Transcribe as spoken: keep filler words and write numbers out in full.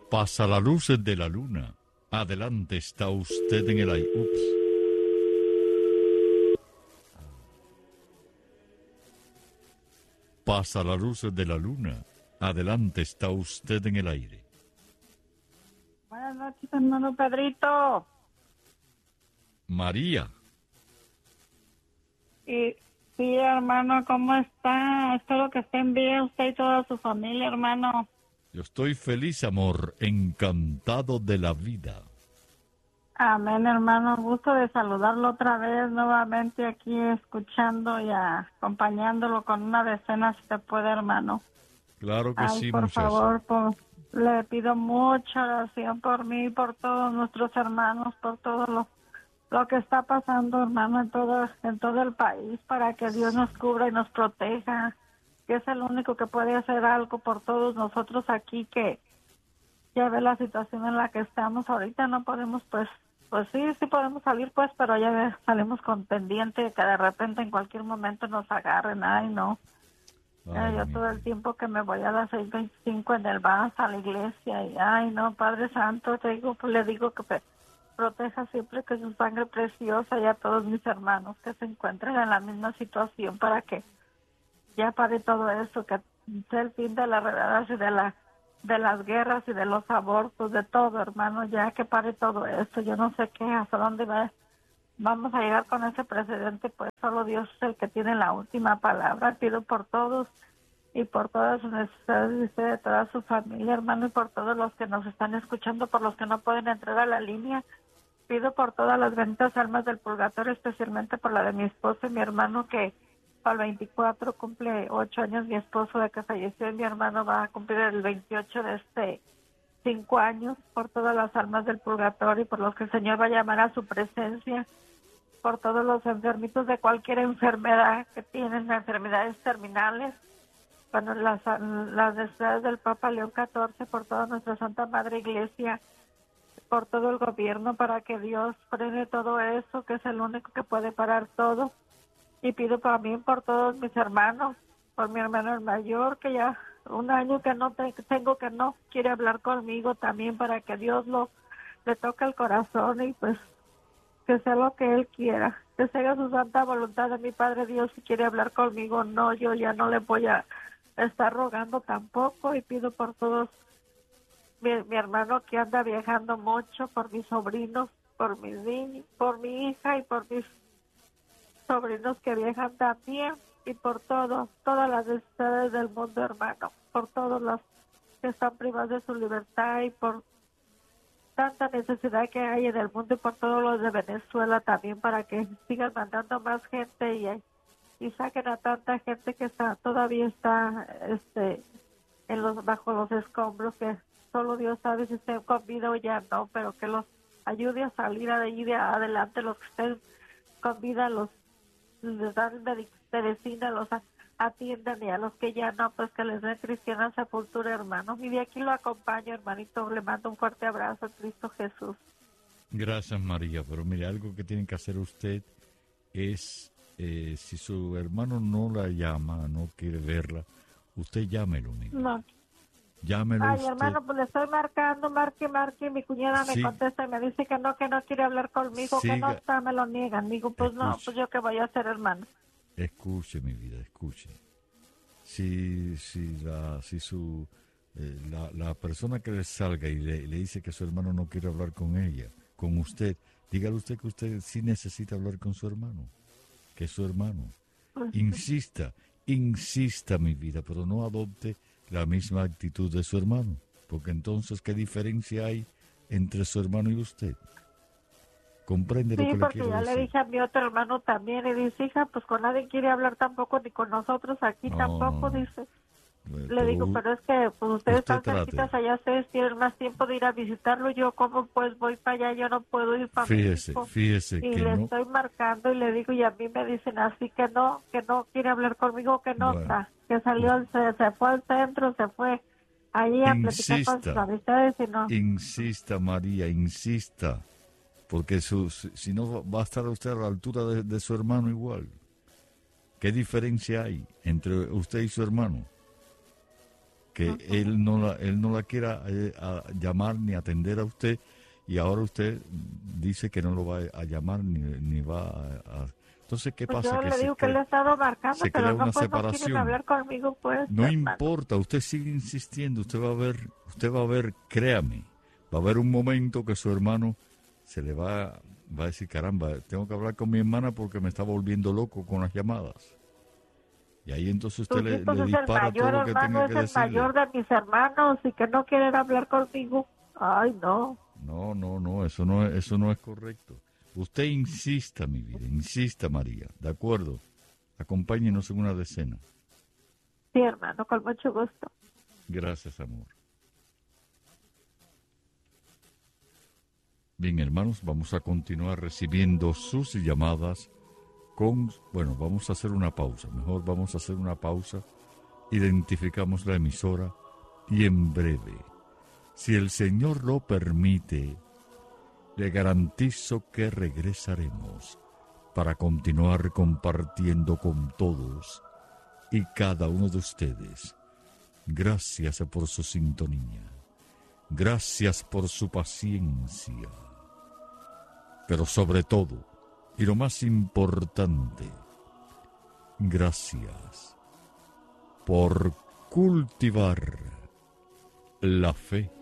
Pasa la luz de la luna. Adelante está usted en el aire. Ups. Pasa la luz de la luna. Adelante está usted en el aire. Buenas noches, hermano Pedrito. María. Y sí, hermano, ¿cómo está? Espero que estén bien usted y toda su familia, hermano. Yo estoy feliz, amor, encantado de la vida. Amén, hermano. Gusto de saludarlo otra vez nuevamente aquí, escuchando y acompañándolo con una decena, si se puede, hermano. Claro que Ay, sí, por muchacha. favor, por, le pido mucha oración por mí, por todos nuestros hermanos, por todo lo, lo que está pasando, hermano, en todo, en todo el país, para que Dios nos cubra y nos proteja, que es el único que puede hacer algo por todos nosotros aquí, que ya ve la situación en la que estamos ahorita. No podemos, pues, pues sí, sí podemos salir, pues, pero ya ve, salimos con pendiente que de repente en cualquier momento nos agarren. Ay, no. Ay, Eh, yo mi todo el vida. tiempo que me voy a las seis veinticinco en el bus a la iglesia, y ay, no, Padre Santo, te digo, pues, le digo que pe- proteja siempre que su sangre preciosa, y a todos mis hermanos que se encuentren en la misma situación, para que ya pare todo eso, que sea el fin de las redadas y de la de las guerras y de los abortos, de todo, hermano, ya que pare todo esto. Yo no sé qué, hasta dónde va, vamos a llegar con ese precedente, pues solo Dios es el que tiene la última palabra. Pido por todos y por todas sus necesidades de usted, de toda su familia, hermano, y por todos los que nos están escuchando, por los que no pueden entrar a la línea. Pido por todas las benditas almas del purgatorio, especialmente por la de mi esposo y mi hermano, que al veinticuatro cumple ocho años mi esposo de que falleció, y mi hermano va a cumplir el veintiocho de este cinco años, por todas las almas del purgatorio y por los que el Señor va a llamar a su presencia, por todos los enfermitos de cualquier enfermedad que tienen, enfermedades terminales, bueno, las, las necesidades del Papa León catorce, por toda nuestra Santa Madre Iglesia, por todo el gobierno, para que Dios frene todo eso, que es el único que puede parar todo. Y pido también por todos mis hermanos, por mi hermano el mayor, que ya un año que no te, tengo que no quiere hablar conmigo, también para que Dios lo le toque el corazón, y pues que sea lo que él quiera, que sea su santa voluntad de mi Padre Dios. Si quiere hablar conmigo, no, yo ya no le voy a estar rogando tampoco. Y pido por todos, mi, mi hermano que anda viajando mucho, por mis sobrinos, por mis niños, por mi hija y por mis sobrinos que viajan también, y por todo, todas las necesidades del mundo, hermano, por todos los que están privados de su libertad, y por tanta necesidad que hay en el mundo, y por todos los de Venezuela también, para que sigan mandando más gente y, y saquen a tanta gente que está todavía está este en los bajo los escombros, que solo Dios sabe si estén con vida o ya no, pero que los ayude a salir de ahí de adelante, los que estén con vida, los les dan medicina, los atiendan, y a los que ya no, pues que les den cristiana sepultura, hermano. Y de aquí lo acompaño, hermanito, le mando un fuerte abrazo a Cristo Jesús. Gracias, María. Pero mire, algo que tiene que hacer usted es, eh, si su hermano no la llama, no quiere verla, usted llámelo, mire. No. Llámelo Ay, usted. hermano, pues le estoy marcando, marque, marque, y mi cuñada me Sí. contesta y me dice que no, que no quiere hablar conmigo, que no Siga. está, me lo niegan. Digo, pues no, Escuche. pues yo qué voy a hacer, hermano. Escuche, mi vida, escuche. Si, si, la, si su, eh, la, la persona que le salga y le, le dice que su hermano no quiere hablar con ella, con usted, dígale usted que usted sí necesita hablar con su hermano, que es su hermano. Pues, Insista, insista, mi vida, pero no adopte la misma actitud de su hermano, porque entonces, ¿qué diferencia hay entre su hermano y usted? ¿Comprende lo sí, que le porque quiero ya decir? le dije a mi otro hermano también, y dice, hija, pues con nadie quiere hablar tampoco, ni con nosotros aquí No, tampoco, no, no. dice. Eh, Le digo, u- pero es que pues ustedes usted están trate. cerquitas allá, ustedes tienen más tiempo de ir a visitarlo. Yo, como pues voy para allá, yo no puedo ir para Fíjese, México. fíjese Y que le no. estoy marcando y le digo, y a mí me dicen así que no, que no quiere hablar conmigo, que no Bueno, está, que salió, se, se fue al centro, se fue allí a platicar con sus insista, amistades y no. insista, María, insista, porque su, si si no va a estar usted a la altura de, de su hermano igual. ¿Qué diferencia hay entre usted y su hermano? que él no la, él no la quiera eh, a llamar ni atender a usted, y ahora usted dice que no lo va a llamar ni, ni va a, a... Entonces, ¿qué Pues pasa? yo Que le se digo que crea- le he estado marcando, se pero crea no, una pues, no quieren separación. hablar conmigo, pues. No hermano. importa, usted sigue insistiendo, usted va a ver, usted va a ver, créame, va a haber un momento que su hermano se le va, va a decir, caramba, tengo que hablar con mi hermana porque me está volviendo loco con las llamadas. Y ahí entonces usted Tus le, hijos le es el dispara todo mayor, lo que hermano, tenga es que el decirle. mayor de mis hermanos y que no quieren hablar conmigo. Ay, no. No, no, no, eso no es, eso no es correcto. Usted insista, mi vida, insista, María, ¿de acuerdo? Acompáñenos en una decena. Sí, hermano, con mucho gusto. Gracias, amor. Bien, hermanos, vamos a continuar recibiendo sus llamadas con... Bueno, vamos a hacer una pausa. Mejor vamos a hacer una pausa. Identificamos la emisora y en breve, si el Señor lo permite, le garantizo que regresaremos para continuar compartiendo con todos y cada uno de ustedes. Gracias por su sintonía. Gracias por su paciencia. Pero sobre todo, y lo más importante, gracias por cultivar la fe